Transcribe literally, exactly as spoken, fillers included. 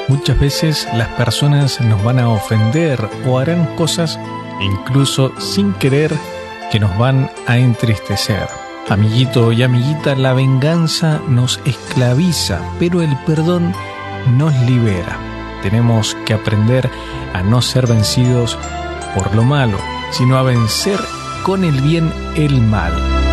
Muchas veces las personas nos van a ofender o harán cosas, incluso sin querer, que nos van a entristecer. Amiguito y amiguita, la venganza nos esclaviza, pero el perdón nos libera. Tenemos que aprender a no ser vencidos por lo malo, sino a vencer con el bien el mal.